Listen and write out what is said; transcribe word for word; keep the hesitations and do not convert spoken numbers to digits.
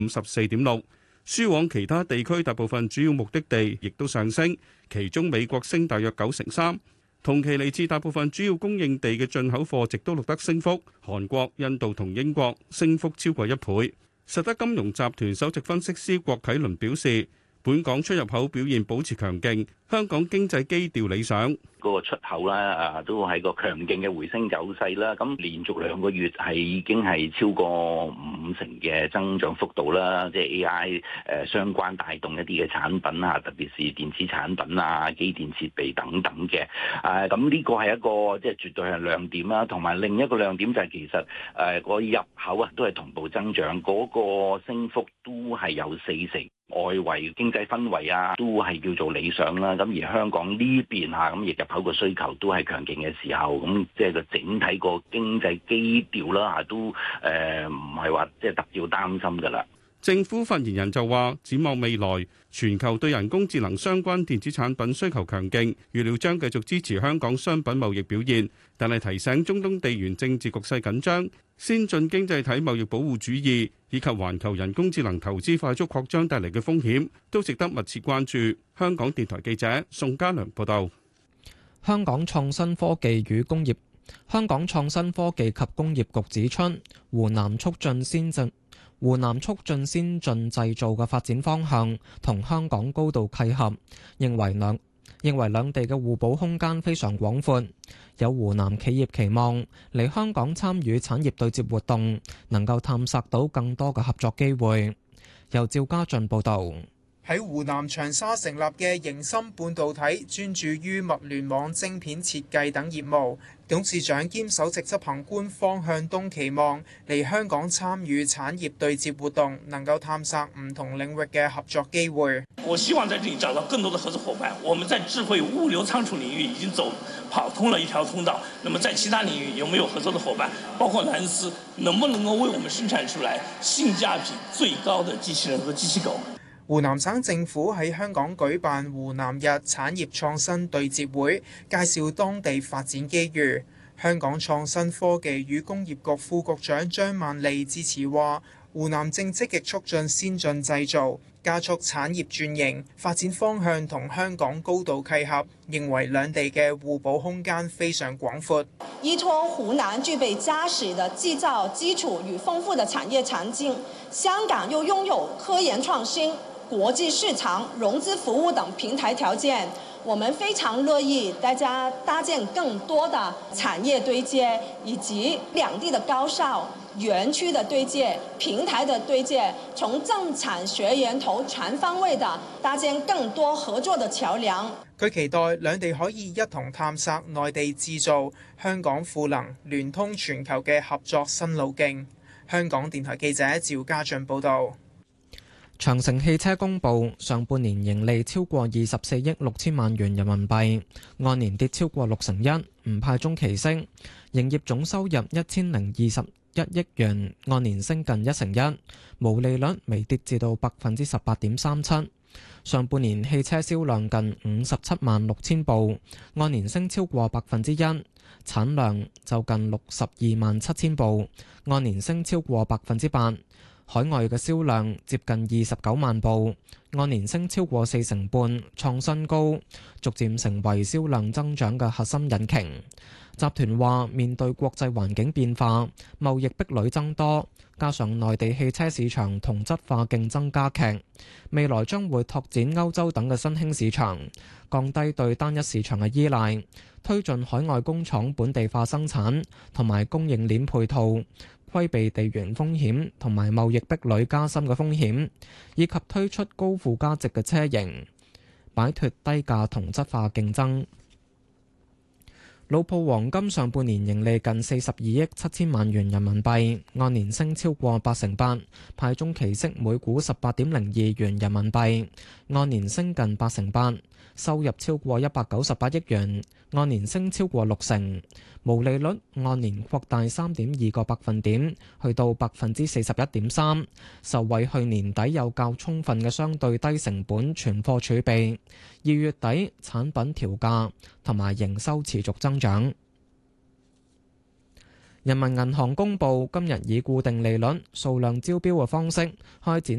五十四點六。輸往其他地區大部分主要目的地亦都上升，其中美國升大約九成三。同期嚟自大部分主要供應地嘅進口貨值都錄得升幅，韓國、印度同英國升幅超過一倍。實德金融集團首席分析師郭啟倫表示，本港出入口表現保持強勁，香港經濟基調理想。 嗰個出口啦，啊都係個強勁嘅回升走勢啦。咁連續兩個月係已經係超過五成嘅增長幅度啦。即係 A I 誒相關帶動一啲嘅產品啊，特別是電子產品啊、機電設備等等嘅。誒咁呢個係一個即係絕對係亮點啦。同埋另一個亮點就係其實誒個入口啊都係同步增長，嗰個升幅都係有四成。外圍經濟氛圍啊，都係叫做理想啦。咁而香港呢邊嚇，咁亦入口個需求都係強勁嘅時候，咁即係個整體個經濟基調啦嚇，都誒唔係話即係特別擔心㗎啦。 政府發言人就話，展望未來，全球對人工智能相關電子產品需求強勁，預料將繼續支持香港商品貿易表現。但係提醒中東地緣政治局勢緊張、先進經濟體貿易保護主義以及環球人工智能投資快速擴張帶嚟嘅風險，都值得密切關注。香港電台記者宋家良報道。 香港創新科技與工業香港創新科技及工業局指出，湖南促進先進湖南促進先進製造嘅發展方向同香港高度契合，認為兩認為兩地嘅互補空間非常廣闊。有湖南企業期望嚟香港參與產業對接活動，能夠探索到更多嘅合作機會。由趙家俊報導。 喺湖南長沙成立嘅盈芯半導體，專注於物聯網晶片設計等業務。董事長兼首席執行官方向東期望嚟香港參與產業對接活動，能夠探索唔同領域嘅合作機會。 我希望在這裡找到更多的合作夥伴。我們在智慧物流倉儲領域已經走跑通了一條通道，那麼在其他領域有沒有合作的夥伴？包括藍思能不能夠為我們生產出來性價比最高的機器人和機器狗？ 湖南省政府喺香港舉辦湖南日產業創新對接會，介紹當地發展機遇。香港創新科技與工業局副局長張萬利致辭話，湖南正積極促進先進製造，加速產業轉型，發展方向同香港高度契合，認為兩地嘅互補空間非常廣闊。 依託湖南具備紮實的製造基礎與豐富的產業場景，香港又擁有科研創新、國際市場、融資服務等平台條件，我們非常樂意大家搭建更多的產業對接，以及兩地的高校、園區的對接、平台的對接，從政產學研投全方位的搭建更多合作的橋梁。 佢期待兩地可以一同探索內地製造、香港賦能、聯通全球嘅合作新路徑。香港電台記者趙家俊報導。 長城汽車公佈上半年盈利超過二十四億六千萬元人民幣，按年跌超過六成一，唔派中期息。營業總收入一千零二十一億元，按年升近一成一，毛利率微跌至到百分之十八點三七。上半年汽車銷量近五十七萬六千部，按年升超過百分之一，產量就近六十二萬七千部，按年升超過百分之八。海外嘅銷量接近二十九萬部，按年升超過四成半，創新高，逐漸成為銷量增長嘅核心引擎。集團話，面對國際環境變化、貿易壁壘增多，加上內地汽車市場同質化競爭加劇，未來將會拓展歐洲等嘅新興市場，降低對單一市場嘅依賴，推進海外工廠本地化生產同埋供應鏈配套，規避地緣風險同埋貿易壁壘加深嘅風險，以及推出高附加值嘅車型，擺脱低價同質化競爭。老鋪黃金上半年盈利近四十二億七千萬元人民幣，按年升超過八成八，派中期息每股十八點零二元人民幣，按年升近八成八，收入超過一百九十八億元，按年升超過六成，毛利率按年擴大三點二個百分點，去到百分之四十一點三，受惠去年底有較充分嘅相對低成本存貨儲備，二月底產品調價同埋營收持續增長。 人民銀行公布今日以固定利率數量招標嘅方式開展